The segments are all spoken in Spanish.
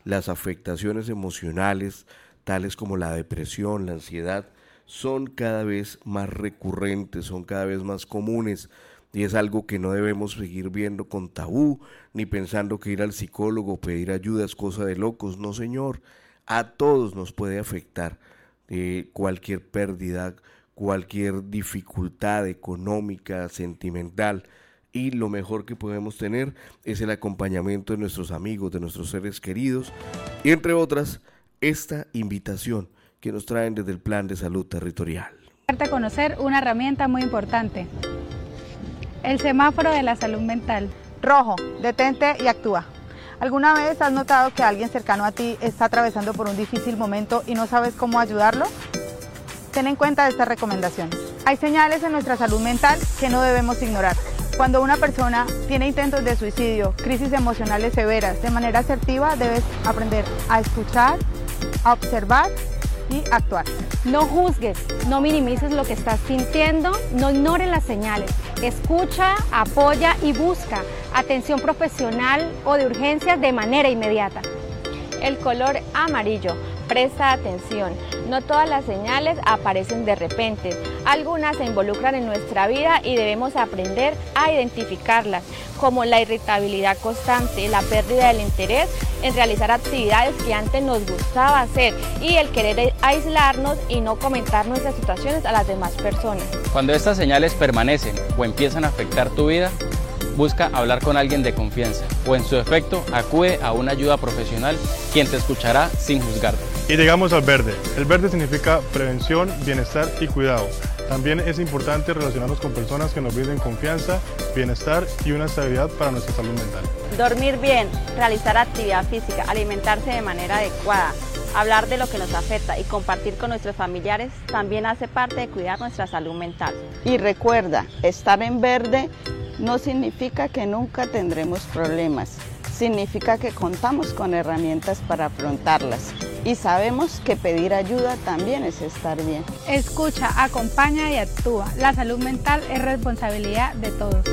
las afectaciones emocionales, tales como la depresión, la ansiedad, son cada vez más recurrentes, son cada vez más comunes, y es algo que no debemos seguir viendo con tabú, ni pensando que ir al psicólogo o pedir ayuda es cosa de locos. No, señor, a todos nos puede afectar cualquier pérdida, cualquier dificultad económica, sentimental, y lo mejor que podemos tener es el acompañamiento de nuestros amigos, de nuestros seres queridos, y entre otras, esta invitación que nos traen desde el Plan de Salud Territorial. Darte a conocer una herramienta muy importante, el semáforo de la salud mental. Rojo, detente y actúa. ¿Alguna vez has notado que alguien cercano a ti está atravesando por un difícil momento y no sabes cómo ayudarlo? Ten en cuenta estas recomendaciones. Hay señales en nuestra salud mental que no debemos ignorar. Cuando una persona tiene intentos de suicidio, crisis emocionales severas, de manera asertiva debes aprender a escuchar, a observar y actuar. No juzgues, no minimices lo que estás sintiendo, no ignores las señales. Escucha, apoya y busca atención profesional o de urgencias de manera inmediata. El color amarillo. Presta atención, no todas las señales aparecen de repente, algunas se involucran en nuestra vida y debemos aprender a identificarlas, como la irritabilidad constante, la pérdida del interés en realizar actividades que antes nos gustaba hacer y el querer aislarnos y no comentar nuestras situaciones a las demás personas. Cuando estas señales permanecen o empiezan a afectar tu vida, busca hablar con alguien de confianza o en su defecto acude a una ayuda profesional quien te escuchará sin juzgarte. Y llegamos al verde. El verde significa prevención, bienestar y cuidado. También es importante relacionarnos con personas que nos brinden confianza, bienestar y una estabilidad para nuestra salud mental. Dormir bien, realizar actividad física, alimentarse de manera adecuada, hablar de lo que nos afecta y compartir con nuestros familiares también hace parte de cuidar nuestra salud mental. Y recuerda, estar en verde no significa que nunca tendremos problemas, significa que contamos con herramientas para afrontarlas y sabemos que pedir ayuda también es estar bien. Escucha, acompaña y actúa. La salud mental es responsabilidad de todos.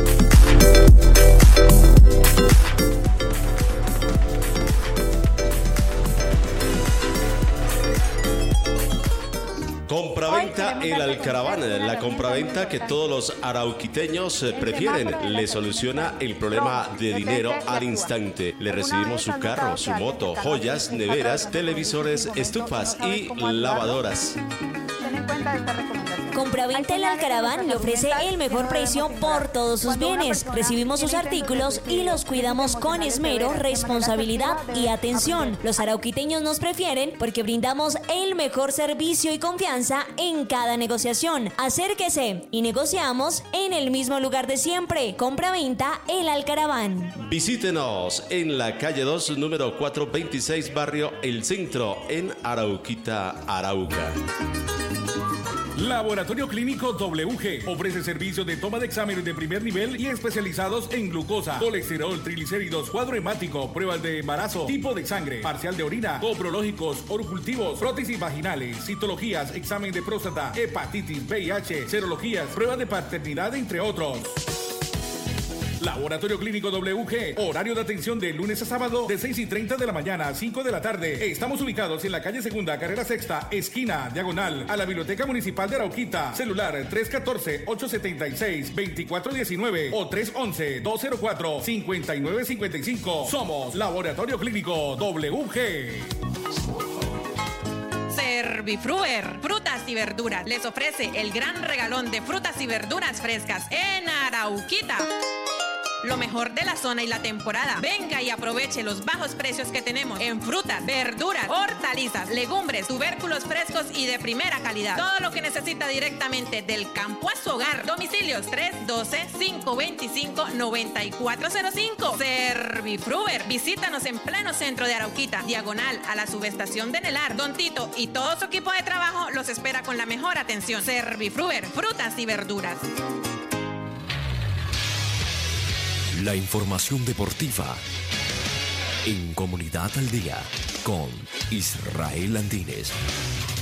Compraventa El Alcaraván, la compraventa que todos los arauquiteños prefieren. Le soluciona el problema de dinero al instante. Le recibimos su carro, su moto, joyas, neveras, televisores, estufas y lavadoras. Ten en cuenta esta recomendación. Compraventa El Alcaraván le ofrece el mejor precio por todos sus bienes. Recibimos sus artículos y los cuidamos con esmero, responsabilidad y atención. Los arauquiteños nos prefieren porque brindamos el mejor servicio y confianza en cada negociación. Acérquese y negociamos en el mismo lugar de siempre. Compraventa El Alcaraván. Visítenos en la calle 2, número 426, barrio El Centro, en Arauquita, Arauca. Laboratorio Clínico WG ofrece servicios de toma de exámenes de primer nivel y especializados en glucosa, colesterol, triglicéridos, cuadro hemático, pruebas de embarazo, tipo de sangre, parcial de orina, coprológicos, orocultivos, prótesis vaginales, citologías, examen de próstata, hepatitis, VIH, serologías, pruebas de paternidad, entre otros. Laboratorio Clínico WG, horario de atención de lunes a sábado de 6:30 de la mañana a 5 de la tarde. Estamos ubicados en la calle Segunda, carrera Sexta, esquina, diagonal, a la Biblioteca Municipal de Arauquita. Celular 314-876-2419 o 311-204-5955. Somos Laboratorio Clínico WG. Servifruer, frutas y verduras, les ofrece el gran regalón de frutas y verduras frescas en Arauquita. Lo mejor de la zona y la temporada. Venga y aproveche los bajos precios que tenemos en frutas, verduras, hortalizas, legumbres, tubérculos frescos y de primera calidad. Todo lo que necesita directamente del campo a su hogar. Domicilios 312-525-9405. Servifruer. Visítanos en pleno centro de Arauquita, diagonal a la subestación de Nelar. Don Tito y todo su equipo de trabajo los espera con la mejor atención. Servifruer, frutas y verduras. La información deportiva en Comunidad al Día con Israel Andínez.